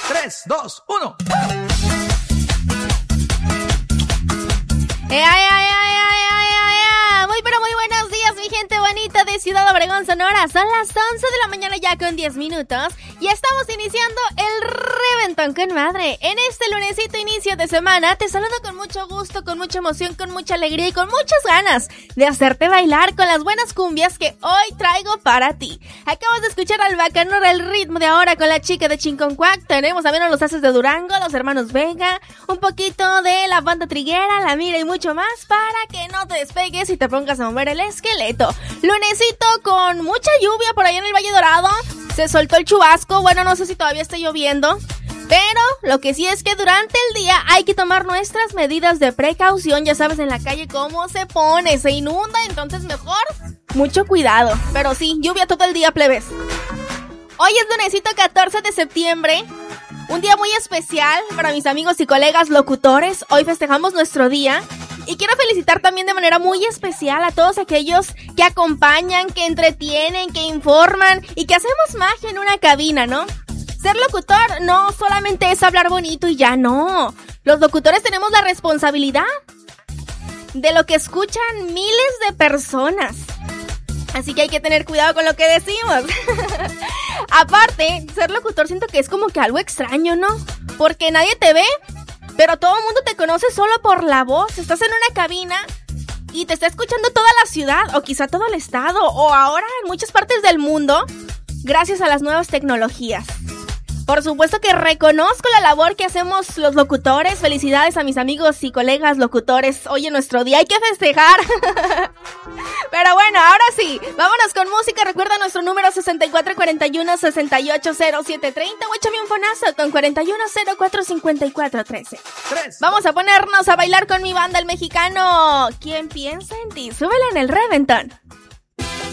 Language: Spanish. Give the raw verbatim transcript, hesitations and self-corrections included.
tres, dos, uno. ¡Ay, ay, ay, ay, ay, ay, ay! Muy pero muy buenos días, mi gente bonita de Ciudad Obregón, Sonora. Son las once de la mañana ya con diez minutos y estamos iniciando el Reventón con Madre. En este lunesito inicio de semana te saludo con mucho gusto, con mucha emoción, con mucha alegría y con muchas ganas de hacerte bailar con las buenas cumbias que hoy traigo para ti. Acabas de escuchar al Bacanora, el ritmo de ahora con la chica de Chinconcuac. Tenemos también a los Haces de Durango, los hermanos Vega, un poquito de la banda Triguera, La Mira y mucho más para que no te despegues y te pongas a mover el esqueleto. Lunesito con mucha lluvia por ahí en el Valle Dorado. Se soltó el chubasco. Bueno, no sé si todavía está lloviendo, pero lo que sí es que durante el día hay que tomar nuestras medidas de precaución. Ya sabes en la calle cómo se pone, se inunda, entonces mejor mucho cuidado. Pero sí, lluvia todo el día, plebes. Hoy es lunesito catorce de septiembre. Un día muy especial para mis amigos y colegas locutores. Hoy festejamos nuestro día. Y quiero felicitar también de manera muy especial a todos aquellos que acompañan, que entretienen, que informan y que hacemos magia en una cabina, ¿no? Ser locutor no solamente es hablar bonito y ya no. Los locutores tenemos la responsabilidad de lo que escuchan miles de personas. Así que hay que tener cuidado con lo que decimos. Aparte, ser locutor siento que es como que algo extraño, ¿no? Porque nadie te ve, pero todo el mundo te conoce solo por la voz. Estás en una cabina y te está escuchando toda la ciudad, o quizá todo el estado, o ahora en muchas partes del mundo, gracias a las nuevas tecnologías. Por supuesto que reconozco la labor que hacemos los locutores. Felicidades a mis amigos y colegas locutores. Hoy en nuestro día hay que festejar. Pero bueno, ahora sí, vámonos con música. Recuerda nuestro número sesenta y cuatro cuarenta y uno, sesenta y ocho cero siete treinta o échame un fonazo con cuarenta y uno cero cuatro cincuenta y cuatro trece. Vamos a ponernos a bailar con mi banda El Mexicano. ¿Quién piensa en ti? Súbela en el Reventón.